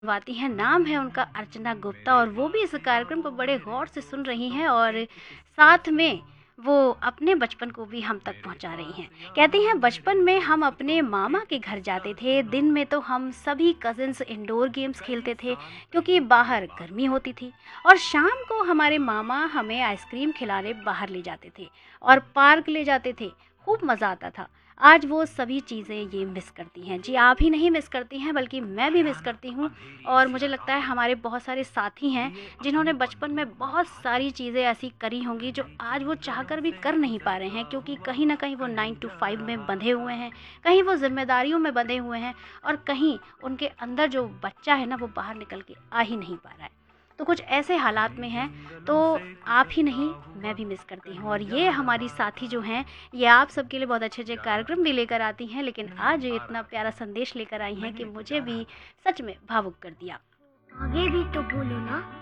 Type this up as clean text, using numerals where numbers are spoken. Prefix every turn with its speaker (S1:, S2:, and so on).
S1: वाती हैं। नाम है उनका अर्चना गुप्ता और वो भी इस कार्यक्रम को बड़े गौर से सुन रही हैं और साथ में वो अपने बचपन को भी हम तक पहुंचा रही हैं। कहती हैं बचपन में हम अपने मामा के घर जाते थे। दिन में तो हम सभी कजिन्स इंडोर गेम्स खेलते थे क्योंकि बाहर गर्मी होती थी और शाम को हमारे मामा हमें आइसक्रीम खिलाने बाहर ले जाते थे और पार्क ले जाते थे। खूब मज़ा आता था। आज वो सभी चीज़ें ये मिस करती हैं। जी, आप ही नहीं मिस करती हैं बल्कि मैं भी मिस करती हूँ और मुझे लगता है हमारे बहुत सारे साथी हैं जिन्होंने बचपन में बहुत सारी चीज़ें ऐसी करी होंगी जो आज वो चाहकर भी कर नहीं पा रहे हैं क्योंकि कहीं न कहीं वो 9 टू 5 में बंधे हुए हैं, कहीं वो ज़िम्मेदारियों में बंधे हुए हैं और कहीं उनके अंदर जो बच्चा है ना वो बाहर निकल के आ ही नहीं पा रहा है। तो कुछ ऐसे हालात में हैं, तो आप ही नहीं मैं भी मिस करती हूँ और ये हमारी साथी जो हैं ये आप सबके लिए बहुत अच्छे-अच्छे कार्यक्रम भी लेकर आती हैं, लेकिन आज ये इतना प्यारा संदेश लेकर आई हैं कि मुझे भी सच में भावुक कर दिया।
S2: आगे भी तो बोलो ना।